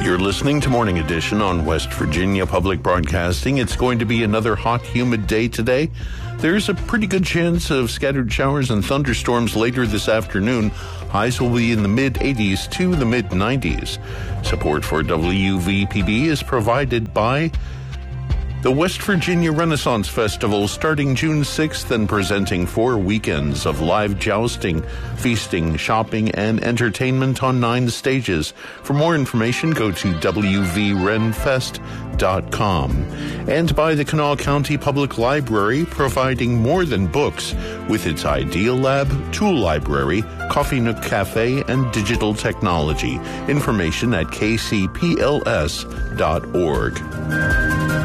You're listening to Morning Edition on West Virginia Public Broadcasting. It's going to be another hot, humid day today. There's a pretty good chance of scattered showers and thunderstorms later this afternoon. Highs will be in the mid-80s to the mid-90s. Support for WVPB is provided by the West Virginia Renaissance Festival, starting June 6th and presenting 4 weekends of live jousting, feasting, shopping, and entertainment on 9 stages. For more information, go to wvrenfest.com. And by the Kanawha County Public Library, providing more than books with its Ideal Lab, Tool Library, Coffee Nook Cafe, and digital technology. Information at kcpls.org.